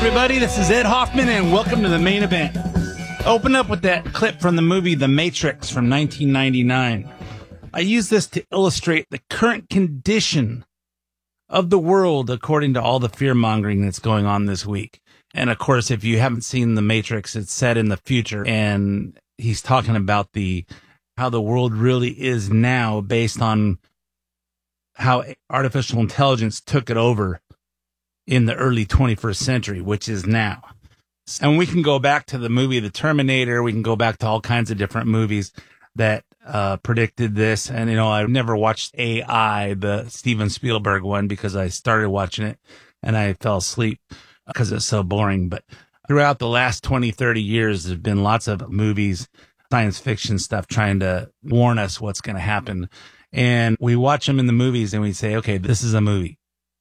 everybody. This is Ed Hoffman, and welcome to the main event. Open up with that clip from the movie The Matrix from 1999. I use this to illustrate the current condition of the world according to all the fear-mongering that's going on this week. And, of course, if you haven't seen The Matrix, it's set in the future, and he's talking about how the world really is now based on how artificial intelligence took it over in the early 21st century, which is now. And we can go back to the movie The Terminator. We can go back to all kinds of different movies that predicted this. And, I've never watched AI, the Steven Spielberg one, because I started watching it and I fell asleep because it's so boring. But throughout the last 20, 30 years, there's been lots of movies, science fiction stuff trying to warn us what's going to happen. And we watch them in the movies and we say, okay, this is a movie.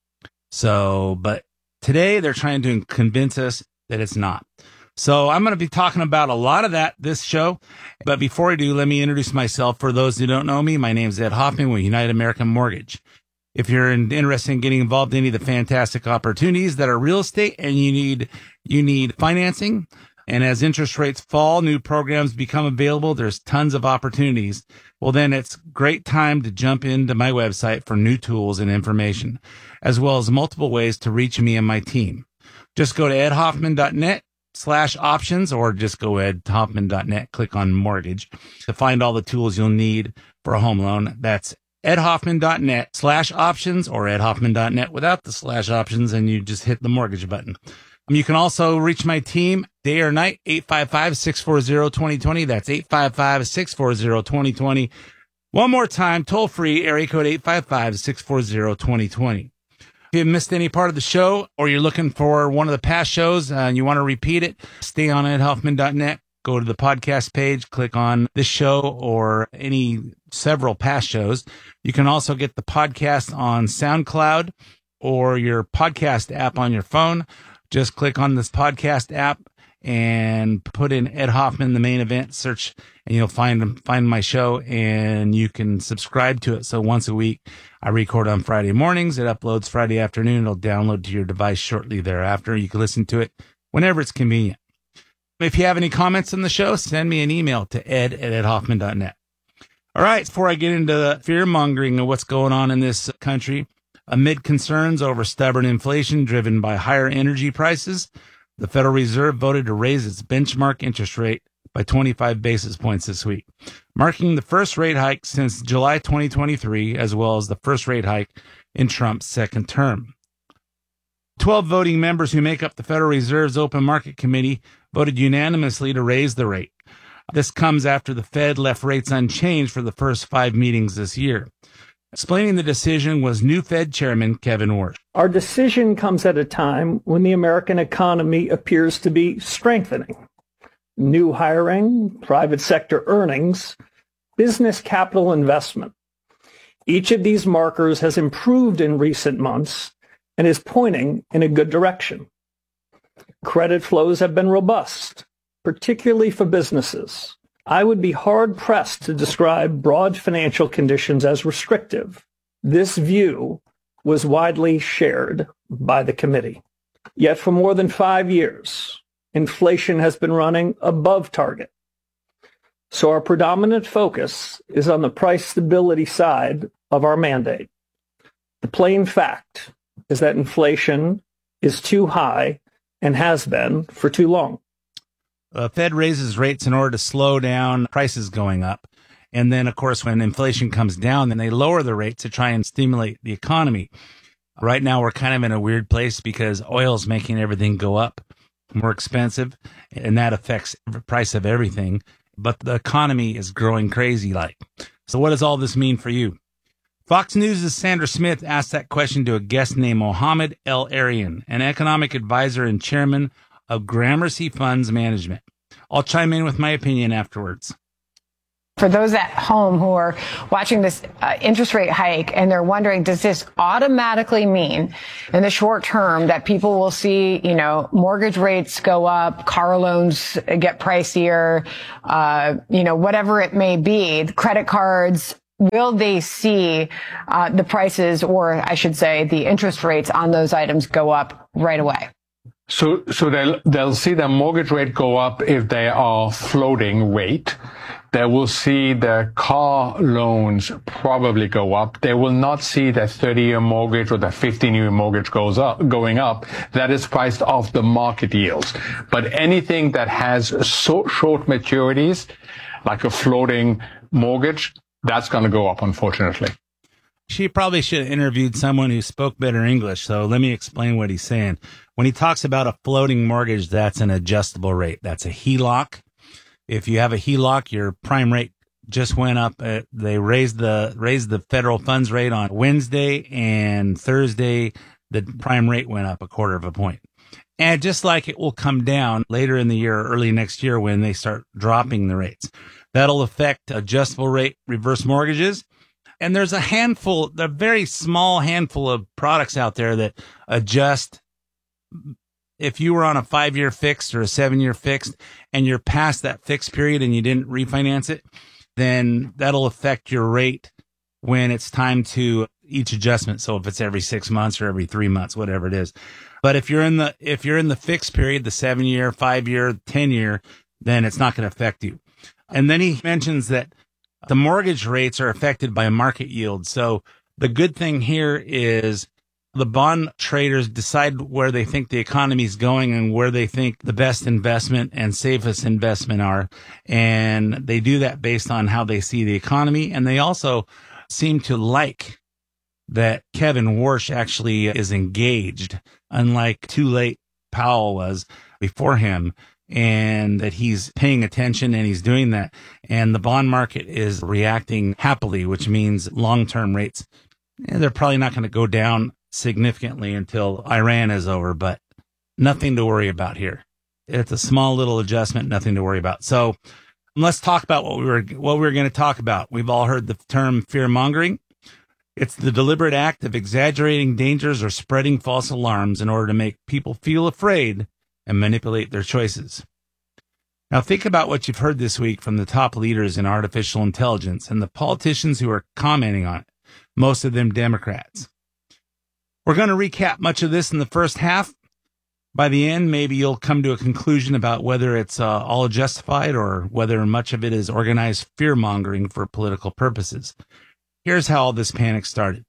But today they're trying to convince us that it's not. So I'm going to be talking about a lot of that this show. But before I do, let me introduce myself. For those who don't know me, my name is Ed Hoffman with United American Mortgage. If you're interested in getting involved in any of the fantastic opportunities that are real estate and you need financing, and as interest rates fall, new programs become available, there's tons of opportunities. Well, then it's great time to jump into my website for new tools and information, as well as multiple ways to reach me and my team. Just go to edhoffman.net/options, or just go edhoffman.net, click on mortgage to find all the tools you'll need for a home loan. That's edhoffman.net/options or edhoffman.net without the /options, and you just hit the mortgage button. You can also reach my team day or night, 855-640-2020. That's 855-640-2020. One more time, toll free, area code 855-640-2020. If you missed any part of the show, or you're looking for one of the past shows and you want to repeat it, stay on edhoffman.net. Go to the podcast page, click on this show or several past shows. You can also get the podcast on SoundCloud or your podcast app on your phone. Just click on this podcast app and put in Ed Hoffman, the main event, search, and you'll find my show, and you can subscribe to it. So once a week, I record on Friday mornings. It uploads Friday afternoon. It'll download to your device shortly thereafter. You can listen to it whenever it's convenient. If you have any comments on the show, send me an email to ed@edhoffman.net. All right, before I get into the fear-mongering of what's going on in this country, amid concerns over stubborn inflation driven by higher energy prices, the Federal Reserve voted to raise its benchmark interest rate by 25 basis points this week, marking the first rate hike since July 2023, as well as the first rate hike in Trump's second term. 12 voting members who make up the Federal Reserve's Open Market Committee voted unanimously to raise the rate. This comes after the Fed left rates unchanged for the first 5 meetings this year. Explaining the decision was new Fed Chairman Kevin Warsh. Our decision comes at a time when the American economy appears to be strengthening. New hiring, private sector earnings, business capital investment. Each of these markers has improved in recent months and is pointing in a good direction. Credit flows have been robust, particularly for businesses. I would be hard-pressed to describe broad financial conditions as restrictive. This view was widely shared by the committee. Yet for more than 5 years, inflation has been running above target. So our predominant focus is on the price stability side of our mandate. The plain fact is that inflation is too high and has been for too long. The Fed raises rates in order to slow down prices going up. And then, of course, when inflation comes down, then they lower the rates to try and stimulate the economy. Right now, we're kind of in a weird place because oil is making everything go up more expensive, and that affects the price of everything. But the economy is growing crazy like. So what does all this mean for you? Fox News' Sandra Smith asked that question to a guest named Mohammed El-Arian, an economic advisor and chairman of Gramercy Funds Management. I'll chime in with my opinion afterwards. For those at home who are watching this interest rate hike and they're wondering, does this automatically mean in the short term that people will see, mortgage rates go up, car loans get pricier, whatever it may be, credit cards, will they see the prices, or I should say the interest rates on those items go up right away? So they'll see their mortgage rate go up if they are floating rate. They will see their car loans probably go up. They will not see their 30-year mortgage or their 15-year mortgage going up. That is priced off the market yields. But anything that has short maturities, like a floating mortgage, that's going to go up, unfortunately. She probably should have interviewed someone who spoke better English. So let me explain what he's saying. When he talks about a floating mortgage, that's an adjustable rate. That's a HELOC. If you have a HELOC, your prime rate just went up. They raised the federal funds rate on Wednesday, and Thursday, the prime rate went up 1/4 of a point. And just like it will come down later in the year or early next year when they start dropping the rates, that'll affect adjustable rate reverse mortgages. And there's a very small handful of products out there that adjust. If you were on a 5-year fixed or a 7-year fixed and you're past that fixed period and you didn't refinance it, then that'll affect your rate when it's time to each adjustment. So if it's every 6 months or every 3 months, whatever it is. But if you're in the fixed period, the 7-year, 5-year, 10-year, then it's not going to affect you. And then he mentions that the mortgage rates are affected by market yield. So the good thing here is the bond traders decide where they think the economy is going and where they think the best investment and safest investment are. And they do that based on how they see the economy. And they also seem to like that Kevin Warsh actually is engaged, unlike too late Powell was before him, and that he's paying attention and he's doing that. And the bond market is reacting happily, which means long-term rates, they're probably not going to go down significantly until Iran is over, but nothing to worry about here. It's a small little adjustment, nothing to worry about. So let's talk about what we were going to talk about. We've all heard the term fear mongering. It's the deliberate act of exaggerating dangers or spreading false alarms in order to make people feel afraid and manipulate their choices. Now think about what you've heard this week from the top leaders in artificial intelligence and the politicians who are commenting on it, most of them Democrats. We're going to recap much of this in the first half. By the end, maybe you'll come to a conclusion about whether it's all justified or whether much of it is organized fear-mongering for political purposes. Here's how all this panic started.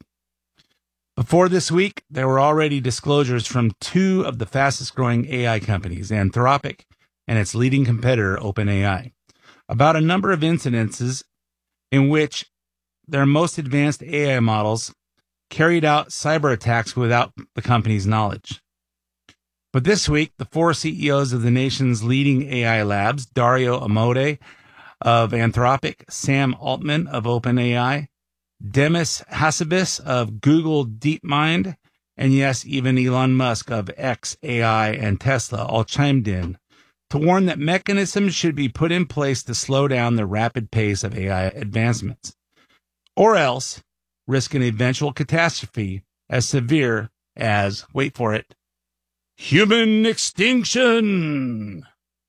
Before this week, there were already disclosures from 2 of the fastest-growing AI companies, Anthropic and its leading competitor, OpenAI, about a number of incidences in which their most advanced AI models carried out cyber attacks without the company's knowledge. But this week, the 4 CEOs of the nation's leading AI labs, Dario Amodei of Anthropic, Sam Altman of OpenAI, Demis Hassabis of Google DeepMind, and yes, even Elon Musk of xAI and Tesla all chimed in to warn that mechanisms should be put in place to slow down the rapid pace of AI advancements, or else risk an eventual catastrophe as severe as, wait for it, human extinction.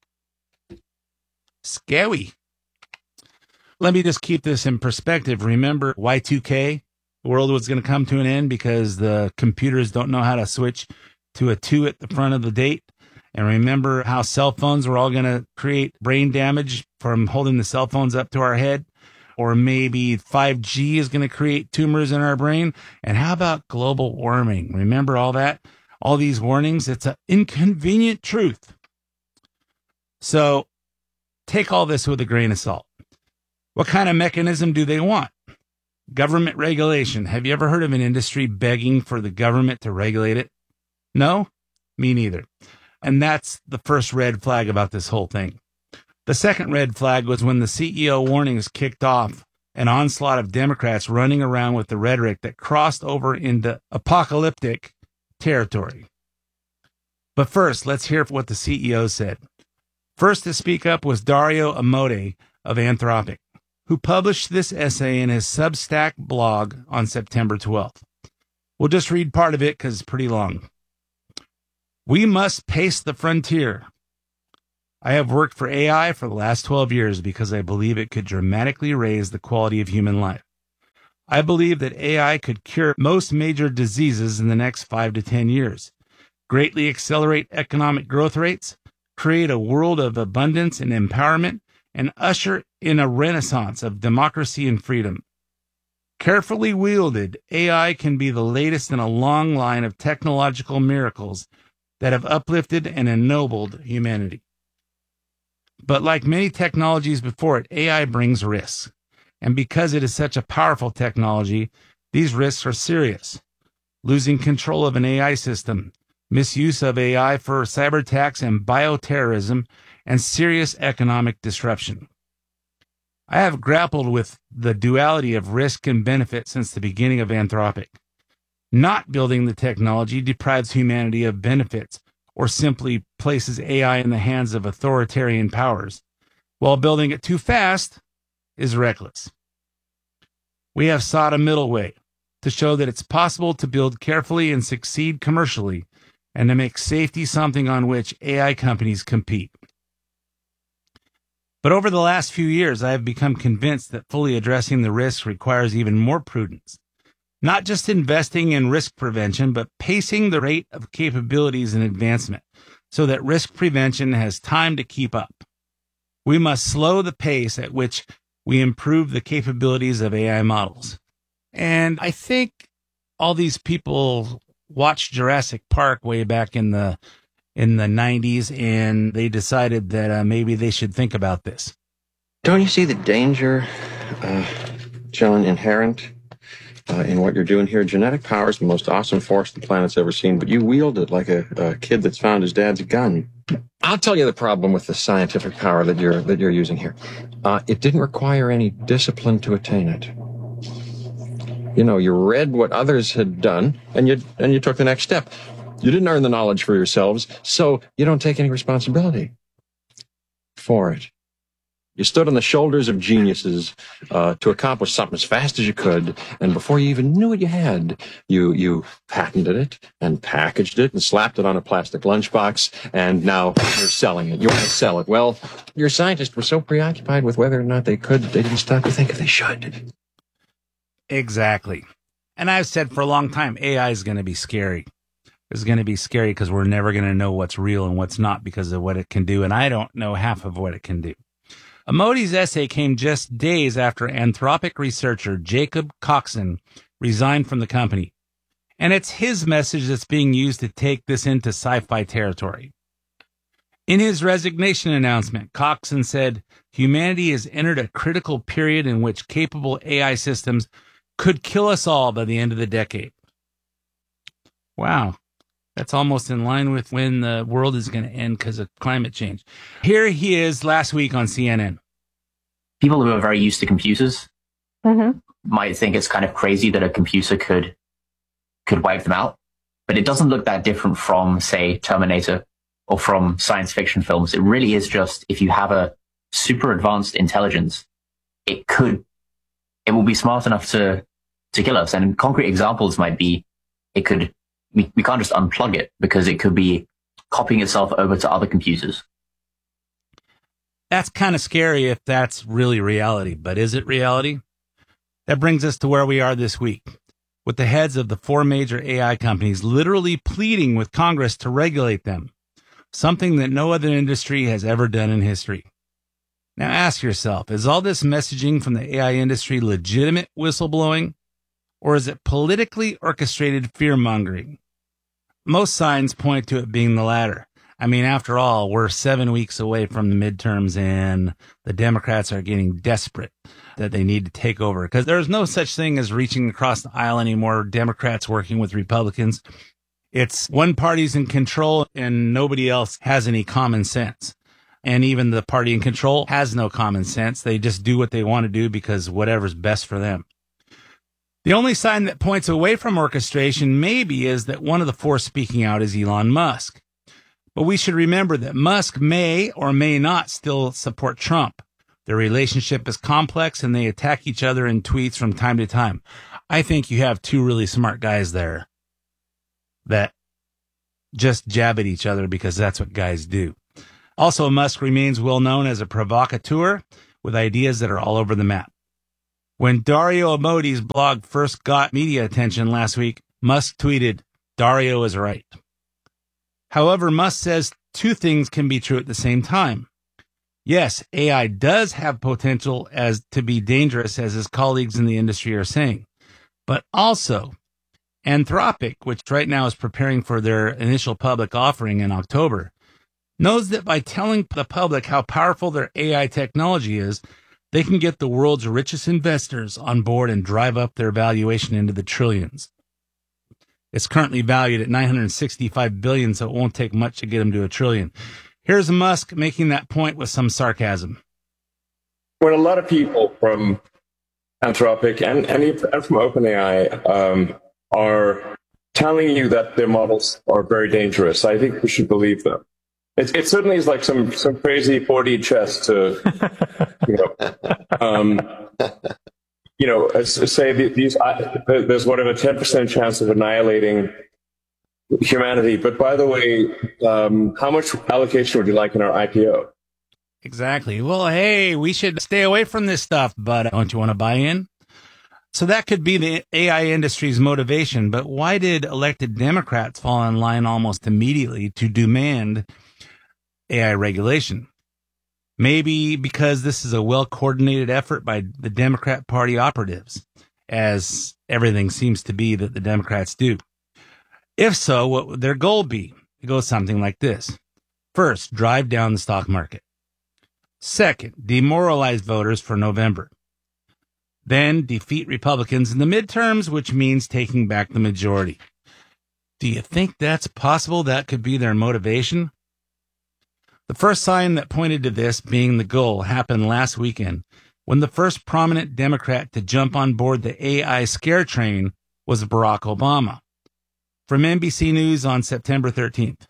Scary. Let me just keep this in perspective. Remember Y2K? The world was going to come to an end because the computers don't know how to switch to a 2 at the front of the date. And remember how cell phones were all going to create brain damage from holding the cell phones up to our head? Or maybe 5G is going to create tumors in our brain. And how about global warming? Remember all that? All these warnings? It's an inconvenient truth. So take all this with a grain of salt. What kind of mechanism do they want? Government regulation. Have you ever heard of an industry begging for the government to regulate it? No? Me neither. And that's the first red flag about this whole thing. The second red flag was when the CEO warnings kicked off an onslaught of Democrats running around with the rhetoric that crossed over into apocalyptic territory. But first, let's hear what the CEO said. First to speak up was Dario Amodei of Anthropic, who published this essay in his Substack blog on September 12th. We'll just read part of it because it's pretty long. We must pace the frontier. I have worked for AI for the last 12 years because I believe it could dramatically raise the quality of human life. I believe that AI could cure most major diseases in the next 5 to 10 years, greatly accelerate economic growth rates, create a world of abundance and empowerment, and usher in a renaissance of democracy and freedom. Carefully wielded, AI can be the latest in a long line of technological miracles that have uplifted and ennobled humanity. But like many technologies before it, AI brings risks. And because it is such a powerful technology, these risks are serious. Losing control of an AI system, misuse of AI for cyber attacks and bioterrorism, and serious economic disruption. I have grappled with the duality of risk and benefit since the beginning of Anthropic. Not building the technology deprives humanity of benefits or simply places AI in the hands of authoritarian powers, while building it too fast is reckless. We have sought a middle way to show that it's possible to build carefully and succeed commercially, and to make safety something on which AI companies compete. But over the last few years, I have become convinced that fully addressing the risks requires even more prudence. Not just investing in risk prevention, but pacing the rate of capabilities and advancement so that risk prevention has time to keep up. We must slow the pace at which we improve the capabilities of AI models. And I think all these people watched Jurassic Park way back in the 90s, and they decided that maybe they should think about this. Don't you see the danger, John, inherent in what you're doing here? Genetic power is the most awesome force the planet's ever seen, but you wield it like a kid that's found his dad's gun. I'll tell you the problem with the scientific power that you're using here. It didn't require any discipline to attain it. You know, you read what others had done, and you took the next step. You didn't earn the knowledge for yourselves, so you don't take any responsibility for it. You stood on the shoulders of geniuses to accomplish something as fast as you could, and before you even knew what you had, you patented it and packaged it and slapped it on a plastic lunchbox, and now you're selling it. You want to sell it. Well, your scientists were so preoccupied with whether or not they could, they didn't stop to think if they should. Exactly. And I've said for a long time, AI is going to be scary. It's going to be scary because we're never going to know what's real and what's not because of what it can do, and I don't know half of what it can do. Amodi's essay came just days after Anthropic researcher Jacob Coxon resigned from the company. And it's his message that's being used to take this into sci-fi territory. In his resignation announcement, Coxon said, "Humanity has entered a critical period in which capable AI systems could kill us all by the end of the decade." Wow. That's almost in line with when the world is going to end because of climate change. Here he is last week on CNN. People who are very used to computers might think it's kind of crazy that a computer could wipe them out. But it doesn't look that different from, say, Terminator or from science fiction films. It really is just, if you have a super advanced intelligence, it will be smart enough to kill us. And concrete examples might be, we can't just unplug it because it could be copying itself over to other computers. That's kind of scary if that's really reality, but is it reality? That brings us to where we are this week, with the heads of the 4 major AI companies literally pleading with Congress to regulate them, something that no other industry has ever done in history. Now ask yourself, is all this messaging from the AI industry legitimate whistleblowing, or is it politically orchestrated fear-mongering? Most signs point to it being the latter. I mean, after all, we're 7 weeks away from the midterms, and the Democrats are getting desperate that they need to take over because there's no such thing as reaching across the aisle anymore. Democrats working with Republicans. It's one party's in control and nobody else has any common sense. And even the party in control has no common sense. They just do what they want to do because whatever's best for them. The only sign that points away from orchestration maybe is that one of the 4 speaking out is Elon Musk. But we should remember that Musk may or may not still support Trump. Their relationship is complex and they attack each other in tweets from time to time. I think you have 2 really smart guys there that just jab at each other because that's what guys do. Also, Musk remains well known as a provocateur with ideas that are all over the map. When Dario Amodi's blog first got media attention last week, Musk tweeted, "Dario is right." However, Musk says two things can be true at the same time. Yes, AI does have potential as to be dangerous, as his colleagues in the industry are saying. But also, Anthropic, which right now is preparing for their initial public offering in October, knows that by telling the public how powerful their AI technology is, they can get the world's richest investors on board and drive up their valuation into the trillions. It's currently valued at $965 billion, so it won't take much to get them to $1 trillion. Here's Musk making that point with some sarcasm. When a lot of people from Anthropic and from OpenAI are telling you that their models are very dangerous, I think we should believe them. It certainly is like some crazy 4D chess to, say there's whatever 10% chance of annihilating humanity. But by the way, how much allocation would you like in our IPO? Exactly. Well, hey, we should stay away from this stuff, but don't you want to buy in? So that could be the AI industry's motivation. But why did elected Democrats fall in line almost immediately to demand AI regulation? Maybe because this is a well-coordinated effort by the Democrat Party operatives, as everything seems to be that the Democrats do. If so, what would their goal be? It goes something like this. First, drive down the stock market. Second, demoralize voters for November. Then defeat Republicans in the midterms, which means taking back the majority. Do you think that's possible? That could be their motivation? The first sign that pointed to this being the goal happened last weekend when the first prominent Democrat to jump on board the AI scare train was Barack Obama. From NBC News on September 13th.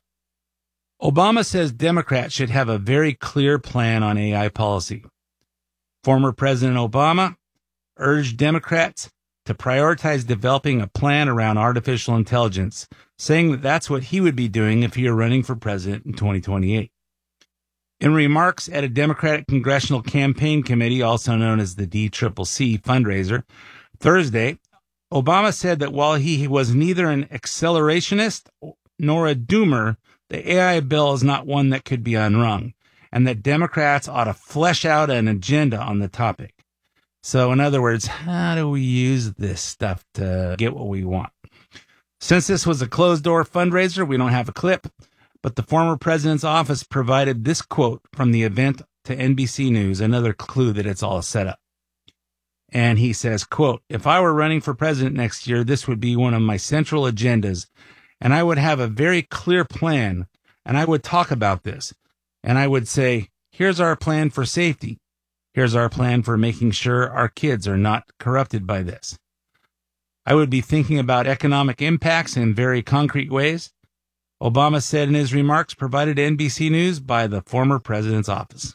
Obama says Democrats should have a very clear plan on AI policy. Former President Obama urged Democrats to prioritize developing a plan around artificial intelligence, saying that that's what he would be doing if he were running for president in 2028. In remarks at a Democratic Congressional Campaign Committee, also known as the DCCC fundraiser, Thursday, Obama said that while he was neither an accelerationist nor a doomer, the AI bill is not one that could be unwrung, and that Democrats ought to flesh out an agenda on the topic. So, in other words, how do we use this stuff to get what we want? Since this was a closed-door fundraiser, we don't have a clip, but the former president's office provided this quote from the event to NBC News, another clue that it's all a setup. And he says, quote, "If I were running for president next year, this would be one of my central agendas, and I would have a very clear plan, and I would talk about this, and I would say, here's our plan for safety. Here's our plan for making sure our kids are not corrupted by this. I would be thinking about economic impacts in very concrete ways," Obama said in his remarks provided to NBC News by the former president's office.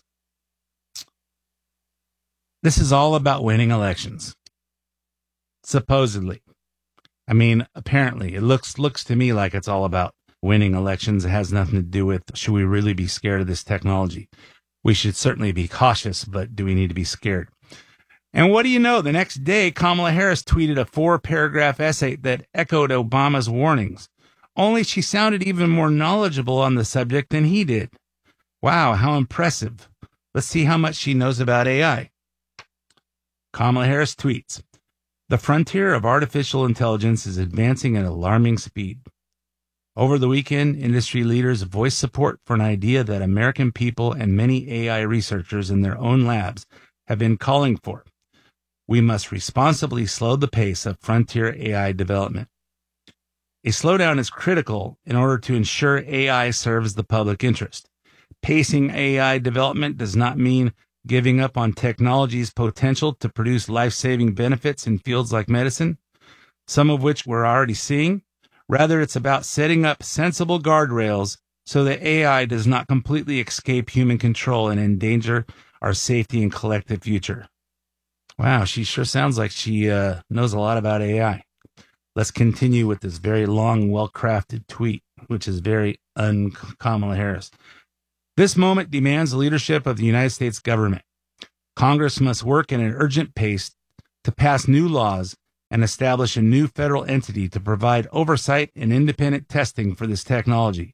This is all about winning elections. Supposedly. I mean, apparently, it looks to me like it's all about winning elections. It has nothing to do with, should we really be scared of this technology? We should certainly be cautious, but do we need to be scared? And what do you know? The next day, Kamala Harris tweeted a 4-paragraph essay that echoed Obama's warnings. Only she sounded even more knowledgeable on the subject than he did. Wow, how impressive. Let's see how much she knows about AI. Kamala Harris tweets, "The frontier of artificial intelligence is advancing at alarming speed. Over the weekend, industry leaders voiced support for an idea that American people and many AI researchers in their own labs have been calling for. We must responsibly slow the pace of frontier AI development. A slowdown is critical in order to ensure AI serves the public interest. Pacing AI development does not mean giving up on technology's potential to produce life-saving benefits in fields like medicine, some of which we're already seeing. Rather, it's about setting up sensible guardrails so that AI does not completely escape human control and endanger our safety and collective future." Wow, she sure sounds like she knows a lot about AI. Let's continue with this very long, well-crafted tweet, which is very un-Kamala Harris. "This moment demands the leadership of the United States government. Congress must work at an urgent pace to pass new laws and establish a new federal entity to provide oversight and independent testing for this technology.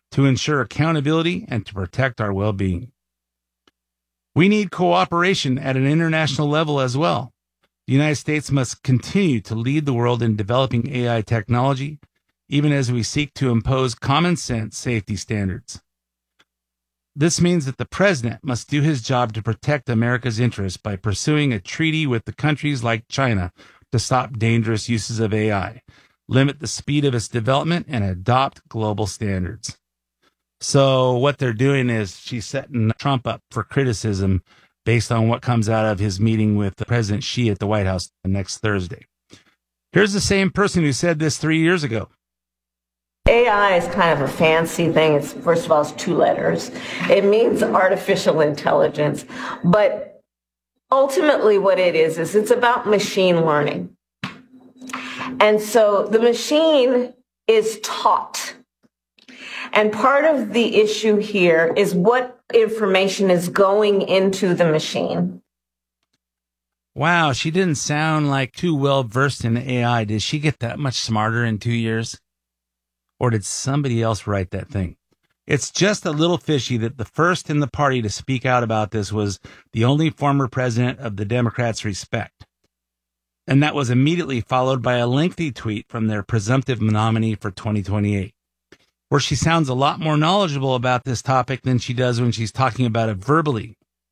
to ensure accountability and to protect our well-being. We need cooperation at an international level as well. The United States must continue to lead the world in developing AI technology, even as we seek to impose common sense safety standards. This means that the president must do his job to protect America's interests by pursuing a treaty with the countries like China to stop dangerous uses of AI, limit the speed of its development, and adopt global standards. So what they're doing is she's setting Trump up for criticism based on what comes out of his meeting with President Xi at the White House next Thursday. Here's the same person who said this 3 years ago. AI is kind of a fancy thing. It's, first of all, it's 2 letters. It means artificial intelligence. But ultimately what it is it's about machine learning. And so the machine is taught. And part of the issue here is what information is going into the machine. Wow, she didn't sound like too well versed in AI. Did she get that much smarter in 2 years? Or did somebody else write that thing? It's just a little fishy that the first in the party to speak out about this was the only former president of the Democrats respect. And that was immediately followed by a lengthy tweet from their presumptive nominee for 2028, where she sounds a lot more knowledgeable about this topic than she does when she's talking about it verbally.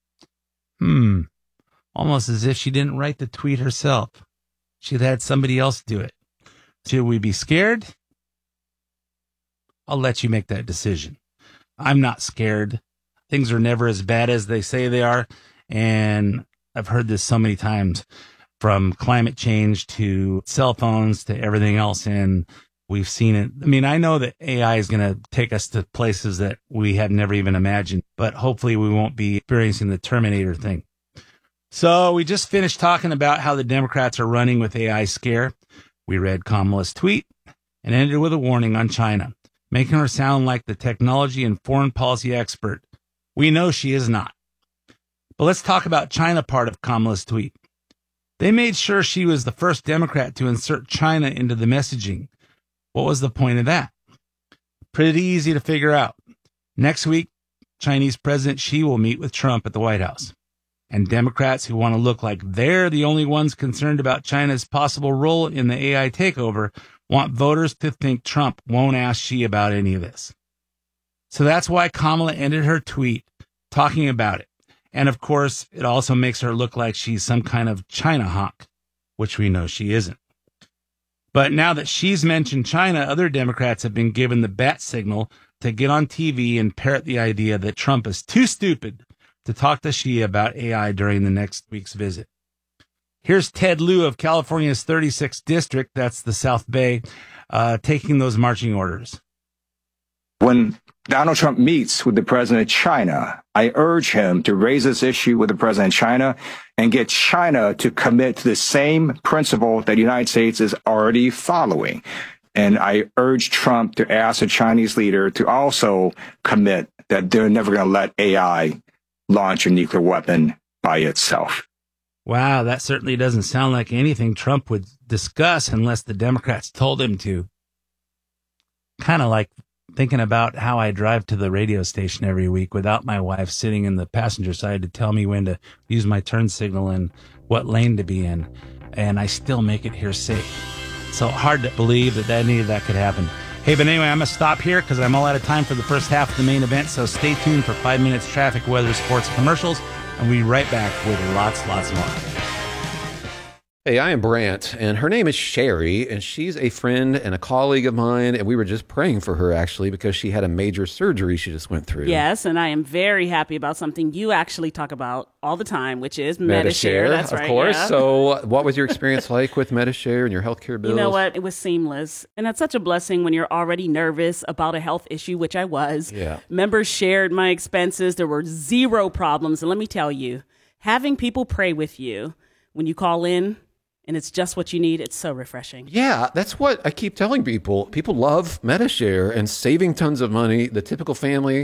Almost as if she didn't write the tweet herself. She'd had somebody else do it. Should we be scared? I'll let you make that decision. I'm not scared. Things are never as bad as they say they are. And I've heard this so many times, from climate change to cell phones to everything else. And we've seen it. I mean, I know that AI is going to take us to places that we have never even imagined, but hopefully we won't be experiencing the Terminator thing. So we just finished talking about how the Democrats are running with AI scare. We read Kamala's tweet and ended with a warning on China, making her sound like the technology and foreign policy expert. We know she is not. But let's talk about China part of Kamala's tweet. They made sure she was the first Democrat to insert China into the messaging. What was the point of that? Pretty easy to figure out. Next week, Chinese President Xi will meet with Trump at the White House. And Democrats who want to look like they're the only ones concerned about China's possible role in the AI takeover want voters to think Trump won't ask Xi about any of this. So that's why Kamala ended her tweet talking about it. And of course, it also makes her look like she's some kind of China hawk, which we know she isn't. But now that she's mentioned China, other Democrats have been given the bat signal to get on TV and parrot the idea that Trump is too stupid to talk to Xi about AI during the next week's visit. Here's Ted Lieu of California's 36th district, that's the South Bay, taking those marching orders. When Donald Trump meets with the president of China, I urge him to raise this issue with the president of China and get China to commit to the same principle that the United States is already following. And I urge Trump to ask the Chinese leader to also commit that they're never going to let AI launch a nuclear weapon by itself. Wow, that certainly doesn't sound like anything Trump would discuss unless the Democrats told him to. Kind of like thinking about how I drive to the radio station every week without my wife sitting in the passenger side to tell me when to use my turn signal and what lane to be in. And I still make it here safe. So hard to believe that any of that could happen. Hey, but anyway, I'm going to stop here because I'm all out of time for the first half of the main event. So stay tuned for 5 minutes traffic, weather, sports, commercials. And we'll be right back with lots more. Hey, I am Brant, and her name is Sherry, and she's a friend and a colleague of mine, and we were just praying for her, actually, because she had a major surgery she just went through. Yes, and I am very happy about something you actually talk about all the time, which is Medi-Share. That's right, of course. Yeah. So what was your experience like with Medi-Share and your healthcare bills? You know what? It was seamless, and it's such a blessing when you're already nervous about a health issue, which I was. Yeah. Members shared my expenses. There were zero problems, and let me tell you, having people pray with you when you call in, and it's just what you need. It's so refreshing. Yeah, that's what I keep telling people. People love Medi-Share and saving tons of money. The typical family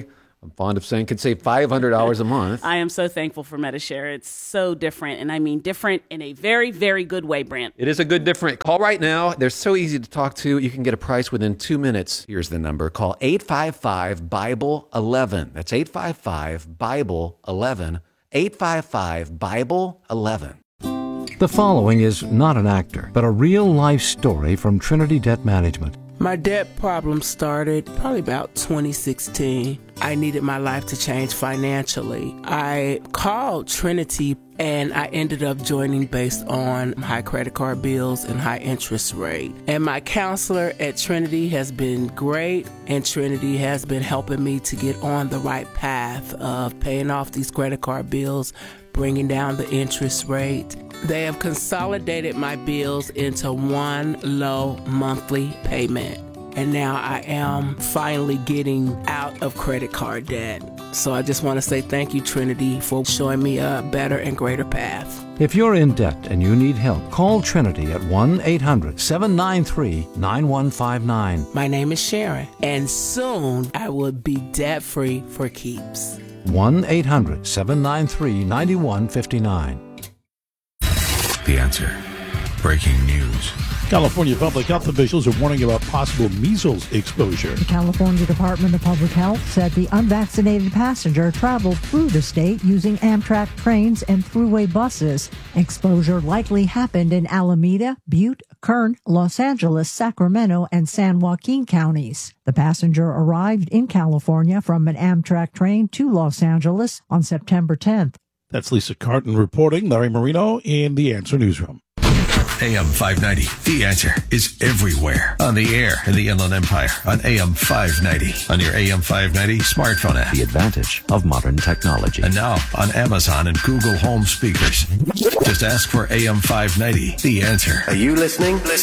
I'm fond of saying could save $500 a month. I am so thankful for Medi-Share. It's so different, and I mean different in a very, very good way, Brent. It is a good different. Call right now. They're so easy to talk to. You can get a price within 2 minutes. Here's the number. Call 855-BIBLE-11. That's 855-BIBLE-11. 855-BIBLE-11. The following is not an actor, but a real-life story from Trinity Debt Management. My debt problem started probably about 2016. I needed my life to change financially. I called Trinity and I ended up joining based on high credit card bills and high interest rate. And my counselor at Trinity has been great, and Trinity has been helping me to get on the right path of paying off these credit card bills, bringing down the interest rate. They have consolidated my bills into one low monthly payment. And now I am finally getting out of credit card debt. So I just want to say thank you, Trinity, for showing me a better and greater path. If you're in debt and you need help, call Trinity at 1-800-793-9159. My name is Sharon, and soon I will be debt-free for keeps. 1-800-793-9159. The Answer. Breaking news. California public health officials are warning about possible measles exposure. The California Department of Public Health said the unvaccinated passenger traveled through the state using Amtrak trains and thruway buses. Exposure likely happened in Alameda, Butte, Kern, Los Angeles, Sacramento, and San Joaquin counties. The passenger arrived in California from an Amtrak train to Los Angeles on September 10th. That's Lisa Carton reporting. Larry Marino in the Answer Newsroom. AM 590, The Answer, is everywhere. On the air in the Inland Empire, on AM 590, on your AM 590 smartphone app. The advantage of modern technology. And now on Amazon and Google Home speakers. Just ask for AM 590, The Answer. Are you listening?